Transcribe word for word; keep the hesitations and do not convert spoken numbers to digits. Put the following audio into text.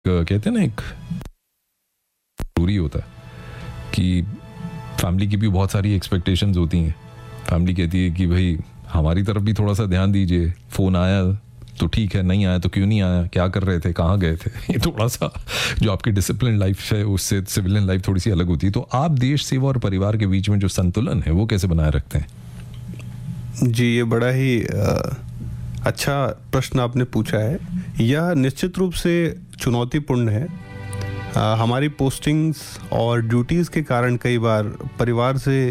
कहते हैं ना, एक जरूरी होता है कि फैमिली की भी बहुत सारी एक्सपेक्टेशंस होती हैं. फैमिली कहती है कि भाई हमारी तरफ भी थोड़ा सा ध्यान दीजिए, फ़ोन आया तो ठीक है, नहीं आया तो क्यों नहीं आया, क्या कर रहे थे, कहाँ गए थे. ये थोड़ा सा जो आपकी डिसिप्लिन लाइफ है उससे सिविलियन लाइफ थोड़ी सी अलग होती है. तो आप देश सेवा और परिवार के बीच में जो संतुलन है वो कैसे बनाए रखते हैं? जी, ये बड़ा ही आ, अच्छा प्रश्न आपने पूछा है. यह निश्चित रूप से चुनौतीपूर्ण है. आ, हमारी पोस्टिंग्स और ड्यूटीज़ के कारण कई बार परिवार से